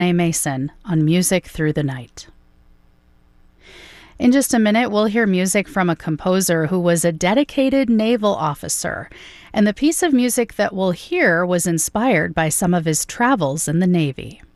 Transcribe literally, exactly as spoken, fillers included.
A. Mason on Music Through the Night. In just a minute, we'll hear music from a composer who was a dedicated naval officer, and the piece of music that we'll hear was inspired by some of his travels in the Navy.